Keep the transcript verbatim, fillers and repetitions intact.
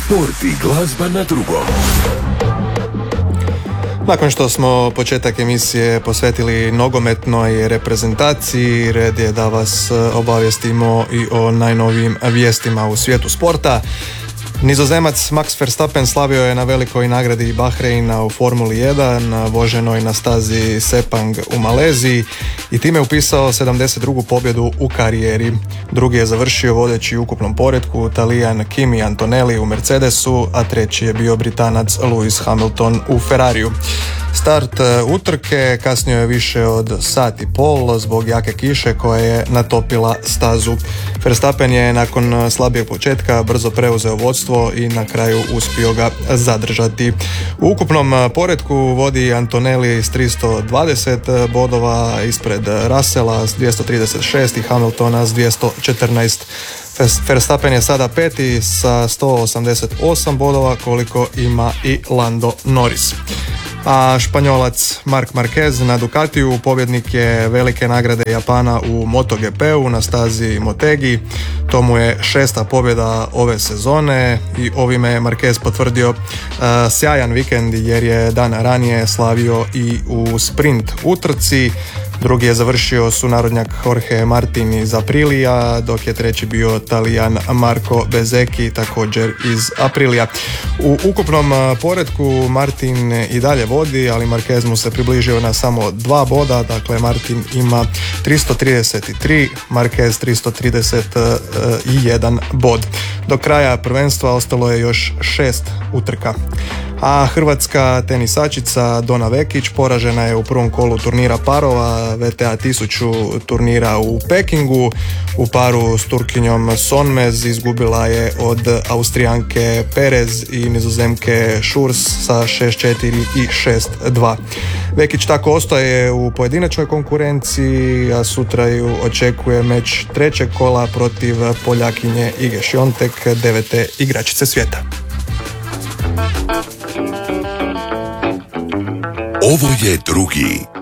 Sport i glazba na drugom. Nakon što smo početak emisije posvetili nogometnoj reprezentaciji, red je da vas obavijestimo i o najnovijim vijestima u svijetu sporta. Nizozemac Max Verstappen slavio je na velikoj nagradi Bahreina u Formuli jedan, voženoj na stazi Sepang u Maleziji, i time upisao sedamdeset drugu pobjedu u karijeri. Drugi je završio vodeći u ukupnom poretku Talijan Kimi Antonelli u Mercedesu, a treći je bio Britanac Lewis Hamilton u Ferrariju. Start utrke kasnio je više od sat i pol zbog jake kiše koja je natopila stazu. Verstappen je nakon slabijeg početka brzo preuzeo vodstvo i na kraju uspio ga zadržati. U ukupnom poretku vodi Antonelli s tristo dvadeset bodova, ispred Russella s dvjesto trideset šest i Hamiltona s dvjesto četrnaest. Verstappen je sada peti sa sto osamdeset osam bodova, koliko ima i Lando Norris. A Španjolac Marc Marquez na Ducatiju pobjednik je velike nagrade Japana u MotoGP-u na stazi Motegi. To mu je šesta pobjeda ove sezone i ovime je Marquez potvrdio uh, sjajan vikend, jer je dan ranije slavio i u sprint utrci. Drugi je završio sunarodnjak Jorge Martin iz Aprilija, dok je treći bio Talijan Marco Bezzecchi, također iz Aprilija. U ukupnom poretku Martin i dalje vodi, ali Marquez mu se približio na samo dva boda, dakle Martin ima tristo trideset tri, Marquez tristo trideset jedan bod. Do kraja prvenstva ostalo je još šest utrka. A hrvatska tenisačica Dona Vekić poražena je u prvom kolu turnira parova V T A tisuću turnira u Pekingu. U paru s Turkinjom Sonmez izgubila je od Austrijanke Perez i Nizozemke Schurz sa šest četiri i šest dva. Vekić tako ostaje u pojedinačnoj konkurenciji, a sutra ju očekuje meč trećeg kola protiv Poljakinje Ige Šiontek, devete igračice svijeta. Ovo je drugi